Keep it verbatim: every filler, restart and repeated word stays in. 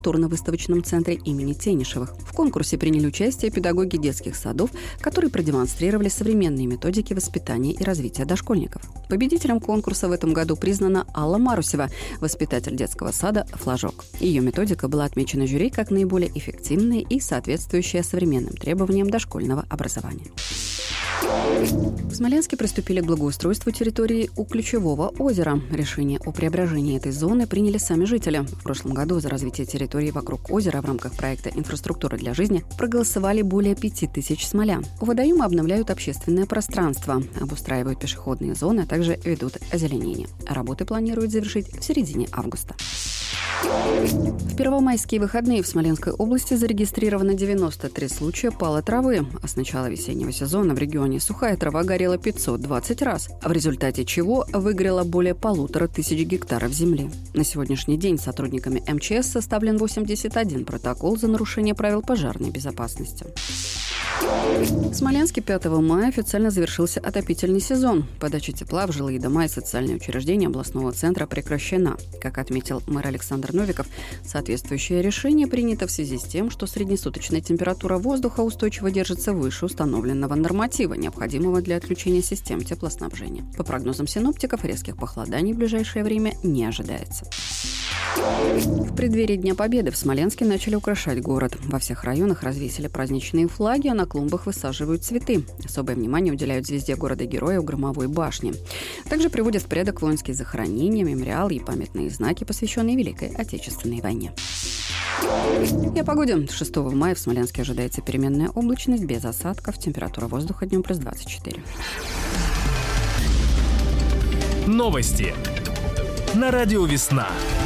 культурно-выставочном центре имени Тенишевых. В конкурсе приняли участие педагоги детских садов, которые продемонстрировали современные методики воспитания и развития дошкольников. Победителем конкурса в этом году признана Алла Марусева, воспитатель детского сада «Флажок». Ее методика была отмечена жюри как наиболее эффективная и соответствующая современным требованиям дошкольного образования. В Смоленске приступили к благоустройству территории у Ключевого озера. Решение о преображении этой зоны приняли сами жители. В прошлом году за развитие территории вокруг озера в рамках проекта «Инфраструктура для жизни» проголосовали более пяти тысяч смолян. У водоема обновляют общественное пространство, обустраивают пешеходные зоны, а также ведут озеленение. Работы планируют завершить в середине августа. В первомайские выходные в Смоленской области зарегистрировано девяносто три случая пала травы, а с начала весеннего сезона в регионе сухая трава горела пятьсот двадцать раз, в результате чего выгорело более полутора тысяч гектаров земли. На сегодняшний день сотрудниками эм че эс составлен восемьдесят один протокол за нарушение правил пожарной безопасности. В Смоленске пятого мая официально завершился отопительный сезон. Подача тепла в жилые дома и социальные учреждения областного центра прекращена. Как отметил мэр Александр Новиков, соответствующее решение принято в связи с тем, что среднесуточная температура воздуха устойчиво держится выше установленного норматива, необходимого для отключения систем теплоснабжения. По прогнозам синоптиков, резких похолоданий в ближайшее время не ожидается. В преддверии Дня Победы в Смоленске начали украшать город. Во всех районах развесили праздничные флаги, а на клумбах высаживают цветы. Особое внимание уделяют звезде города-героя у Громовой башни. Также приводят в порядок воинские захоронения, мемориалы и памятные знаки, посвященные Великой Отечественной войне. И о погоде. шестого мая в Смоленске ожидается переменная облачность без осадков. Температура воздуха днем плюс двадцать четыре. Новости на радио «Весна».